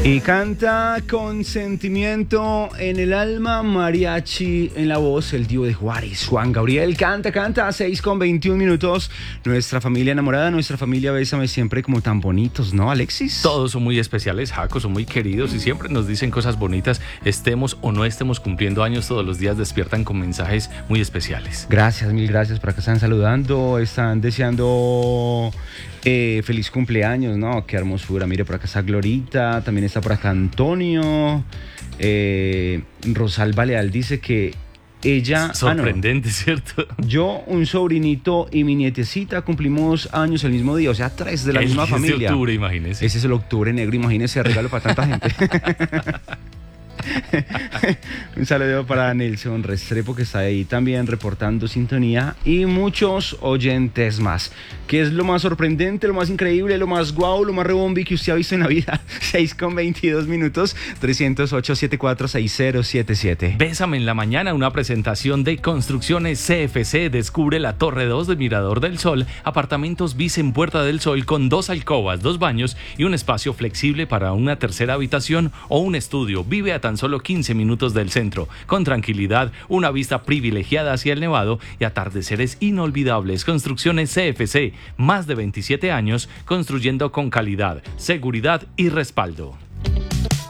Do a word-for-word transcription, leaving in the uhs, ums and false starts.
Y canta con sentimiento en el alma, mariachi en la voz, el tío de Juárez, Juan Gabriel. Canta, canta, a seis con veintiún minutos. Nuestra familia enamorada, nuestra familia Bésame siempre como tan bonitos, ¿no, Alexis? Todos son muy especiales, Jaco, son muy queridos y siempre nos dicen cosas bonitas. Estemos o no estemos cumpliendo años, todos los días despiertan con mensajes muy especiales. Gracias, mil gracias. Por acá están saludando, están deseando eh, feliz cumpleaños, ¿no? Qué hermosura. Mire, por acá está Glorita, también está por acá Antonio. Eh, Rosalba Leal dice que ella... Sorprendente, ah, no. ¿cierto? Yo, un sobrinito y mi nietecita cumplimos años el mismo día, o sea, tres de la el misma familia. diez de octubre, imagínese. Ese es el octubre negro, imagínese, regalo para tanta gente. Un saludo para Nelson Restrepo, que está ahí también reportando sintonía, y muchos oyentes más. ¿Qué es lo más sorprendente, lo más increíble, lo más guau, lo más rebombi que usted ha visto en la vida? seis con veintidós minutos, trescientos ocho, setenta y cuatro, sesenta setenta y siete. Bésame en la mañana, una presentación de Construcciones C F C. Descubre la Torre dos de Mirador del Sol, apartamentos bis en Puerta del Sol con dos alcobas, dos baños y un espacio flexible para una tercera habitación o un estudio. Vive a tan solo quince minutos del centro, con tranquilidad, una vista privilegiada hacia el Nevado y atardeceres inolvidables. Construcciones C F C, más de veintisiete años construyendo con calidad, seguridad y respaldo.